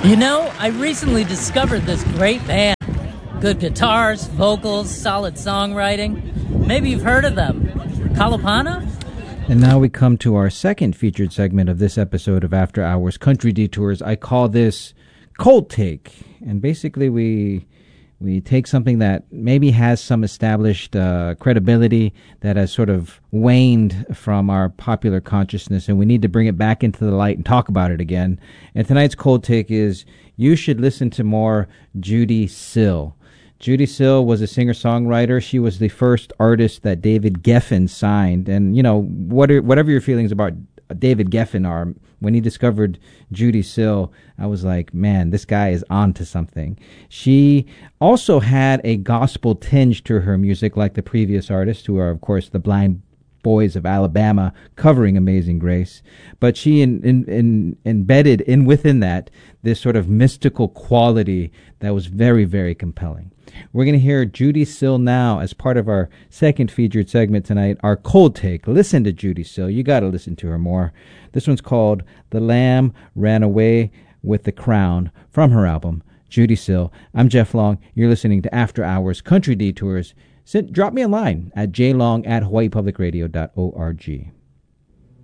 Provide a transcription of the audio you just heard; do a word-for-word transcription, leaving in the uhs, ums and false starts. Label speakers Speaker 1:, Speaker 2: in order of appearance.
Speaker 1: You know, I recently discovered this great band. Good guitars, vocals, solid songwriting. Maybe you've heard of them. Kalapana?
Speaker 2: And now we come to our second featured segment of this episode of After Hours Country Detours. I call this Cold Take. And basically we we take something that maybe has some established uh, credibility that has sort of waned from our popular consciousness, and we need to bring it back into the light and talk about it again. And tonight's Cold Take is, you should listen to more Judee Sill. Judee Sill was a singer-songwriter. She was the first artist that David Geffen signed. And, you know, what are, whatever your feelings about David Geffen are, when he discovered Judee Sill, I was like, man, this guy is on to something. She also had a gospel tinge to her music, like the previous artists, who are, of course, the Blind Boys of Alabama, covering Amazing Grace. But she in, in, in, embedded in within that this sort of mystical quality that was very, very compelling. We're going to hear Judee Sill now as part of our second featured segment tonight, our Cold Take. Listen to Judee Sill. You got to listen to her more. This one's called The Lamb Ran Away with the Crown, from her album, Judee Sill. I'm Jeff Long. You're listening to After Hours Country Detours. Send, drop me a line at j long at hawaii public radio dot org.